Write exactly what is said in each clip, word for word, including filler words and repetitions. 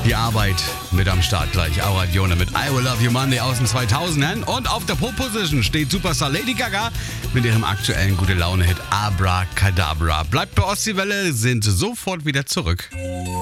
die Arbeit mit am Start gleich. Aura Dione mit I Will Love You Monday aus den zweitausendern. Und auf der Pole Position steht Superstar Lady Gaga mit ihrem aktuellen Gute-Laune-Hit Abracadabra. Bleibt bei Ostseewelle, sind sofort wieder zurück.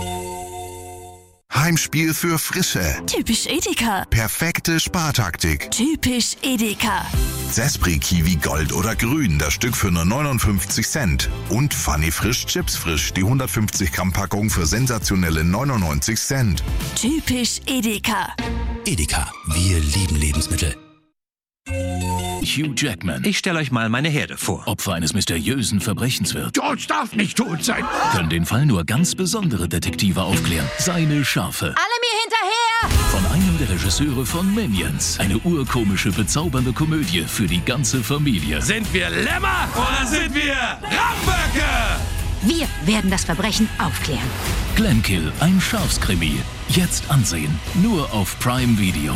Heimspiel für Frische. Typisch Edeka. Perfekte Spartaktik. Typisch Edeka. Zespri Kiwi Gold oder Grün, das Stück für nur neunundfünfzig Cent. Und Funny Frisch Chips Frisch, die hundertfünfzig Gramm Packung für sensationelle neunundneunzig Cent. Typisch Edeka. Edeka, wir lieben Lebensmittel. Hugh Jackman. Ich stelle euch mal meine Herde vor. Opfer eines mysteriösen Verbrechens wird. George darf nicht tot sein. Können den Fall nur ganz besondere Detektive aufklären. Seine Schafe. Alle mir hinterher! Von einem der Regisseure von Minions. Eine urkomische, bezaubernde Komödie für die ganze Familie. Sind wir Lämmer oder sind wir Ramböcke? Wir werden das Verbrechen aufklären. Glenkill, ein Schafskrimi. Jetzt ansehen. Nur auf Prime Video.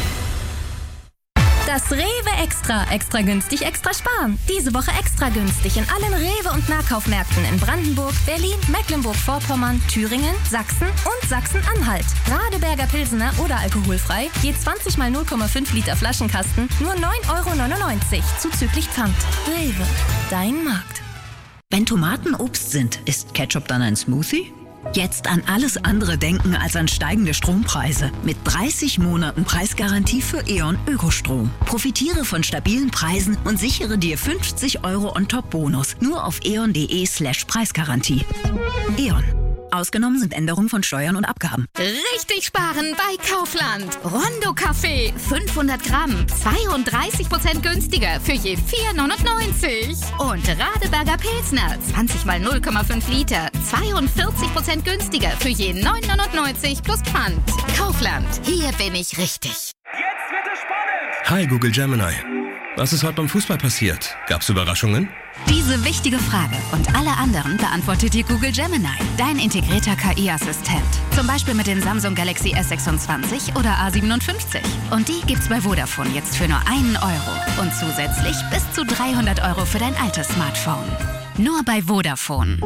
Das Rewe Extra. Extra günstig, extra sparen. Diese Woche extra günstig in allen Rewe- und Nahkaufmärkten in Brandenburg, Berlin, Mecklenburg-Vorpommern, Thüringen, Sachsen und Sachsen-Anhalt. Radeberger Pilsener oder alkoholfrei, je zwanzig mal null Komma fünf Liter Flaschenkasten, nur neun Euro neunundneunzig, zuzüglich Pfand. Rewe, dein Markt. Wenn Tomaten Obst sind, ist Ketchup dann ein Smoothie? Jetzt an alles andere denken als an steigende Strompreise. Mit dreißig Monaten Preisgarantie für E.ON Ökostrom. Profitiere von stabilen Preisen und sichere dir fünfzig Euro on-top-Bonus. Nur auf eon.de slash Preisgarantie. E.ON. Ausgenommen sind Änderungen von Steuern und Abgaben. Richtig sparen bei Kaufland. Rondo Kaffee, fünfhundert Gramm, zweiunddreißig Prozent günstiger für je vier neunundneunzig. Und Radeberger Pilsner, zwanzig mal null Komma fünf Liter, zweiundvierzig Prozent günstiger für je neun neunundneunzig plus Pfand. Kaufland, hier bin ich richtig. Jetzt wird es spannend. Hi Google Gemini. Was ist heute beim Fußball passiert? Gab's Überraschungen? Diese wichtige Frage und alle anderen beantwortet dir Google Gemini, dein integrierter K I-Assistent. Zum Beispiel mit den Samsung Galaxy S sechsundzwanzig oder A siebenundfünfzig. Und die gibt's bei Vodafone jetzt für nur einen Euro. Und zusätzlich bis zu dreihundert Euro für dein altes Smartphone. Nur bei Vodafone.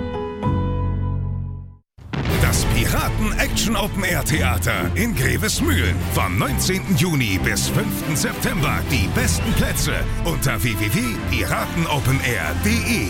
Das Piraten-Action-Open-Air-Theater in Grevesmühlen. Vom neunzehnten Juni bis fünften September. Die besten Plätze unter w w w punkt piratenopenair punkt de.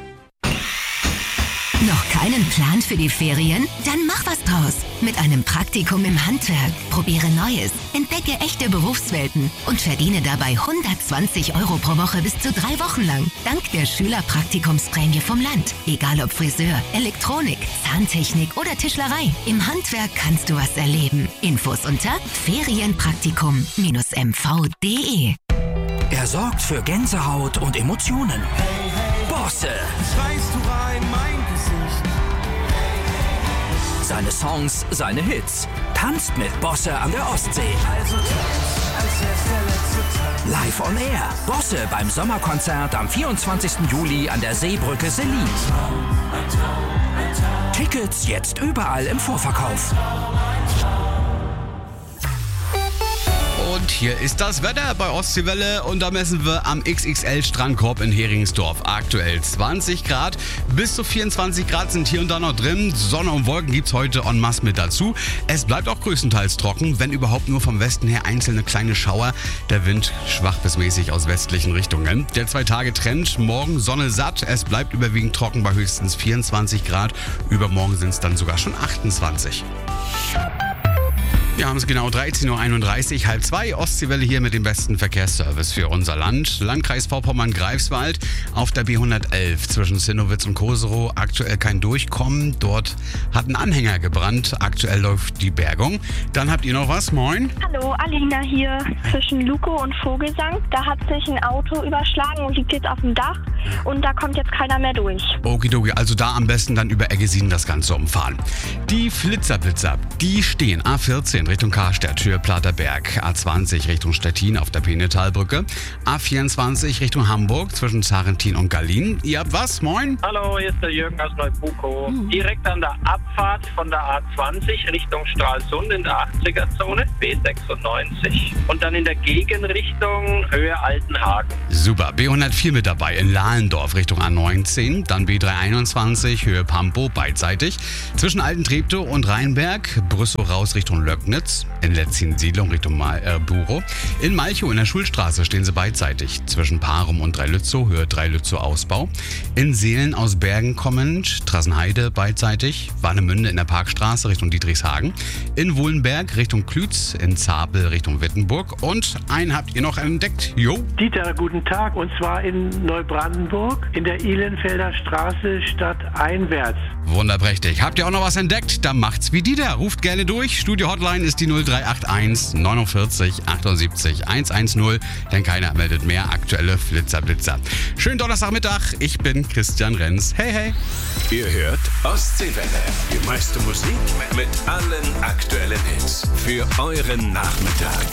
Noch keinen Plan für die Ferien? Dann mach was draus. Mit einem Praktikum im Handwerk. Probiere Neues, entdecke echte Berufswelten und verdiene dabei hundertzwanzig Euro pro Woche bis zu drei Wochen lang. Dank der Schülerpraktikumsprämie vom Land. Egal ob Friseur, Elektronik, Zahntechnik oder Tischlerei. Im Handwerk kannst du was erleben. Infos unter ferienpraktikum Bindestrich m v punkt de. Er sorgt für Gänsehaut und Emotionen. Bosse. Schreist du rein, mein Gesicht. Seine Songs, seine Hits. Tanzt mit Bosse an der Ostsee. Also tanz, als wär's der letzte Tag. Live on Air. Bosse beim Sommerkonzert am vierundzwanzigsten Juli an der Seebrücke Selin. Tickets jetzt überall im Vorverkauf. Und hier ist das Wetter bei Ostseewelle und da messen wir am X X L-Strandkorb in Heringsdorf. Aktuell zwanzig Grad, bis zu vierundzwanzig Grad sind hier und da noch drin. Sonne und Wolken gibt's heute en masse mit dazu. Es bleibt auch größtenteils trocken, wenn überhaupt nur vom Westen her einzelne kleine Schauer. Der Wind schwach bis mäßig aus westlichen Richtungen. Der Zwei-Tage-Trend, morgen Sonne satt. Es bleibt überwiegend trocken bei höchstens vierundzwanzig Grad. Übermorgen sind es dann sogar schon achtundzwanzig. Wir haben es genau dreizehn Uhr einunddreißig, halb zwei. Ostseewelle hier mit dem besten Verkehrsservice für unser Land. Landkreis Vorpommern-Greifswald auf der B hundertelf zwischen Zinnowitz und Koserow. Aktuell kein Durchkommen. Dort hat ein Anhänger gebrannt. Aktuell läuft die Bergung. Dann habt ihr noch was? Moin. Hallo, Alina hier zwischen Lukow und Vogelsang. Da hat sich ein Auto überschlagen und liegt jetzt auf dem Dach. Und da kommt jetzt keiner mehr durch. Okidoki, also da am besten dann über Eggesin das Ganze umfahren. Die Flitzerblitzer, die stehen A vierzehn Richtung Karstadt, Höhe Platerberg. A zwanzig Richtung Stettin auf der Penetalbrücke. A vierundzwanzig Richtung Hamburg zwischen Zarentin und Gallien. Ihr habt was? Moin? Hallo, hier ist der Jürgen aus Neubukow. Mhm. Direkt an der Abfahrt von der A zwanzig Richtung Stralsund in der achtziger-Zone, B sechsundneunzig. Und dann in der Gegenrichtung Höhe Altenhagen. Super, B hundertvier mit dabei in Lahlendorf Richtung A neunzehn. Dann B dreihunderteinundzwanzig Höhe Pampo beidseitig. Zwischen Altentreptow und Rheinberg, Brüssow raus Richtung Löcknitz. In Letzin-Siedlung Richtung Mal, äh, Burow. In Malchow in der Schulstraße stehen sie beidseitig. Zwischen Parum und Dreilützow, Höhe Dreilützow Ausbau. In Seelen aus Bergen kommend, Trassenheide beidseitig. Warnemünde in der Parkstraße Richtung Dietrichshagen. In Wohlenberg Richtung Klütz. In Zapel Richtung Wittenburg. Und einen habt ihr noch entdeckt. Jo. Dieter, guten Tag. Und zwar in Neubrandenburg in der Ihlenfelder Straße stadteinwärts. Wunderprächtig. Habt ihr auch noch was entdeckt? Dann macht's wie Dieter. Ruft gerne durch. Studio-Hotline ist die null drei acht eins neunundvierzig achtundsiebzig hundertzehn. Denn keiner meldet mehr aktuelle Flitzer-Blitzer. Schönen Donnerstagmittag. Ich bin Christian Renz. Hey, hey. Ihr hört Ostseewelle. Die meiste Musik mit allen aktuellen Hits. Für euren Nachmittag.